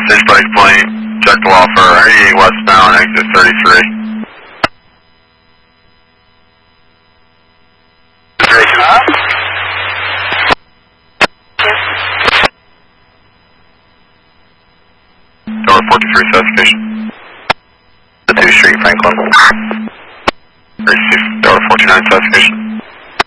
Fishpike Point, check the wall for 88 westbound, exit 33. Door 43 South Station. The 2 Street, Franklin. Receive door 49 South Station.